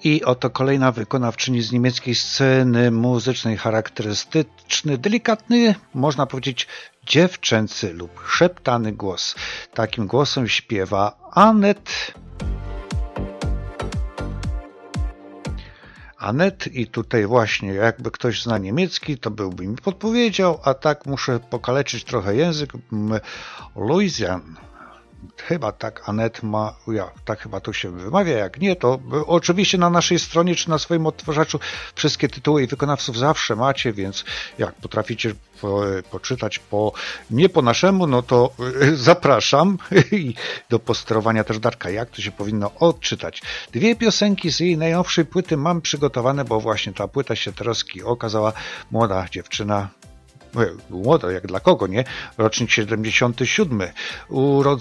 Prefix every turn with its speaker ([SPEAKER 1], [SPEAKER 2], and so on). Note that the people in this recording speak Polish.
[SPEAKER 1] I oto kolejna wykonawczyni z niemieckiej sceny muzycznej, charakterystyczny, delikatny, można powiedzieć dziewczęcy lub szeptany głos. Takim głosem śpiewa Annette. Annette i tutaj właśnie jakby ktoś zna niemiecki, to byłby mi podpowiedział, a tak muszę pokaleczyć trochę język. Louisiane. Chyba tak Annette ma, tak chyba to się wymawia, jak nie, to oczywiście na naszej stronie czy na swoim odtwarzaczu wszystkie tytuły i wykonawców zawsze macie, więc jak potraficie poczytać nie po naszemu, no to zapraszam i do posterowania też Darka, jak to się powinno odczytać. 2 piosenki z jej najnowszej płyty mam przygotowane, bo właśnie ta płyta się troski okazała, młoda dziewczyna, młoda jak dla kogo, nie? Rocznik 77.